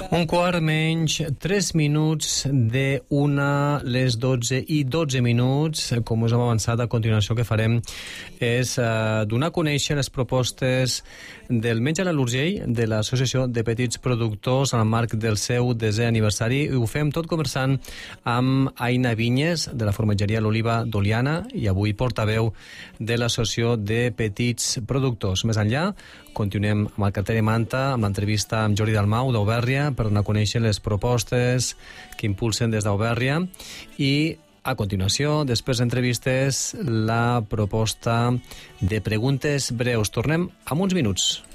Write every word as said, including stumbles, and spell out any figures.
Un quart menys tres minuts de una les dotze i dotze minuts. Com us hem avançat, a continuació que farem és eh, donar a conèixer les propostes del Menja a l'Urgell de l'Associació de Petits Productors en el marc del seu desè aniversari, i ho fem tot conversant amb Aina Vinyes de la formatgeria L'Oliva d'Oliana i avui portaveu de l'Associació de Petits Productors. Més enllà, continuem amb el cartell de manta, amb l'entrevista amb Jordi Dalmau d'Aubèrria per donar a conèixer les propostes que impulsen des d'Aubèrria, i a continuació, després d'entrevistes, la proposta de preguntes breus. Tornem en uns minuts.